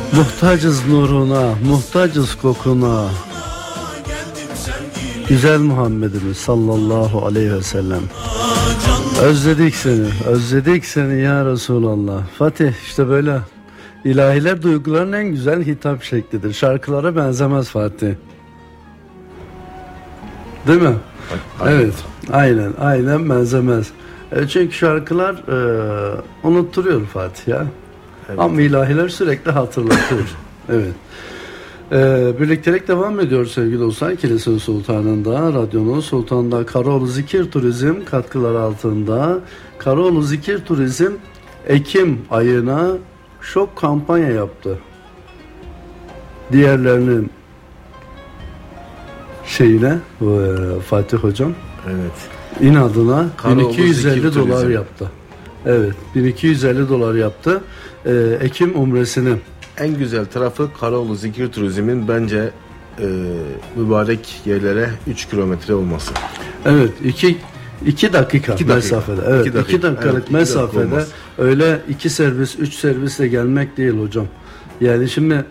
Muhtacız nuruna, muhtacız kokuna. Güzel Muhammedimiz sallallahu aleyhi ve sellem. Özledik seni ya Resulallah. Fatih, işte böyle ilahiler duyguların en güzel hitap şeklidir. Şarkılara benzemez Fatih. Değil mi? Evet, aynen benzemez. Çünkü şarkılar unutturuyor Fatih ya. Evet. Ama ilahiler sürekli hatırlatıyor. Evet. Birliktelik devam ediyor sevgili dostlar. Kilisenin Sultanı'nda, Radyonun Sultanı'nda Karaoğlu Zikir Turizm katkıları altında Karaoğlu Zikir Turizm Ekim ayına şok kampanya yaptı. Diğerlerinin şeyine Fatih Hocam. Evet. İnadına 1250 dolar yaptı. Evet, 1250 dolar yaptı. Ekim umresini. En güzel tarafı Karaoğlu Zikir Turizm'in bence mübarek yerlere 3 kilometre olması. Evet, 2 dakika mesafede. Evet, 2 dakikalık mesafede öyle 2 servis, 3 servisle gelmek değil hocam. Yani şimdi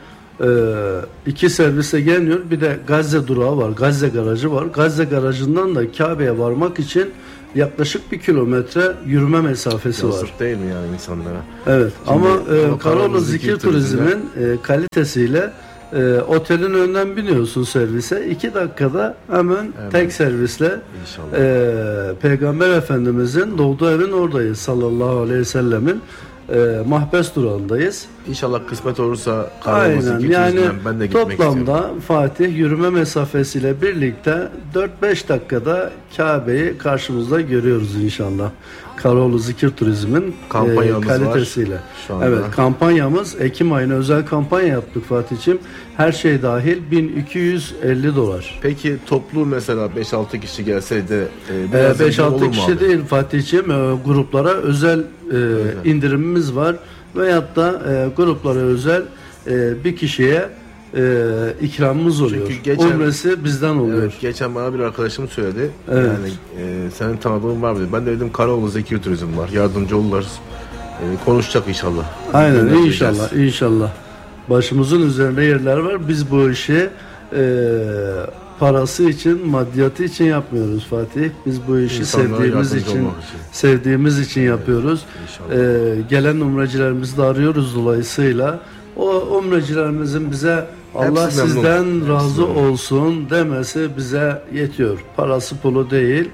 2 servisle gelmiyor. Bir de Gazze durağı var, Gazze garajı var. Gazze garajından da Kabe'ye varmak için yaklaşık 1 kilometre yürüme mesafesi var. Yazık değil mi yani insanlara? Evet. Şimdi, ama Karaoğlu Zikir Turizm'in kalitesiyle otelin önünden biniyorsun servise. 2 dakikada hemen tek servisle Peygamber Efendimizin doğduğu evin oradayız sallallahu aleyhi ve sellemin mahbes durağındayız. İnşallah kısmet olursa Karaoğlu Zikir Turizm'den ben de gitmek istiyorum. Toplamda Fatih yürüme mesafesiyle birlikte 4-5 dakikada Kabe'yi karşımızda görüyoruz inşallah. Karaoğlu Zikir Turizm'in kalitesiyle. Evet, kampanyamız Ekim ayına özel kampanya yaptık Fatih'ciğim. Her şey dahil 1250 dolar. Peki toplu mesela 5-6 kişi gelseydi 5-6 kişi değil Fatih'ciğim, gruplara özel indirimimiz var. Veyahut da gruplara özel bir kişiye ikramımız oluyor. Çünkü umresi bizden oluyor. Evet, geçen bana bir arkadaşım söyledi. Evet. Yani senin tanıdığın var mı dedi. Ben de dedim Karaoğlu Zikir Turizm var. Yardımcı olurlar. Konuşacak inşallah. Aynen inşallah. Başımızın üzerinde yerler var. Biz bu işi parası için, maddiyatı için yapmıyoruz Fatih. Biz bu işi sevdiğimiz için yapıyoruz. Gelen umrecilerimizi de arıyoruz dolayısıyla. O umrecilerimizin bize Allah sizden razı olsun demesi bize yetiyor. Parası pulu değil.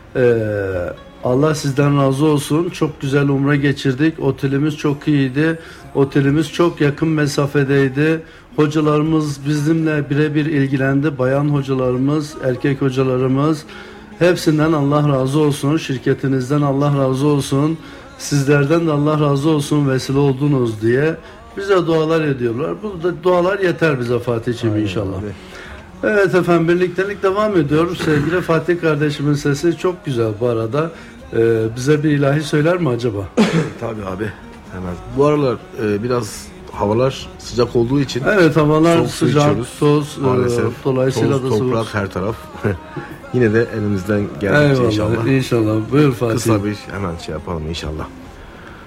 Allah sizden razı olsun. Çok güzel umre geçirdik. Otelimiz çok iyiydi. Otelimiz çok yakın mesafedeydi. Hocalarımız bizimle birebir ilgilendi. Bayan hocalarımız, erkek hocalarımız. Hepsinden Allah razı olsun. Şirketinizden Allah razı olsun. Sizlerden de Allah razı olsun vesile oldunuz diye bize dualar ediyorlar. Bu da dualar yeter bize Fatih'ciğim inşallah. Abi. Evet efendim, birliktelik devam ediyor. Sevgili Fatih kardeşimin sesi çok güzel bu arada. Bize bir ilahi söyler mi acaba? Tabii abi. Hemen. Bu aralar biraz havalar sıcak olduğu için evet, havalar sıcak, toz, dolayısıyla toz, toprak her taraf. Yine de elimizden geldikçe inşallah. İnşallah. Buyur Fatih. Kısa bir hemen yapalım inşallah.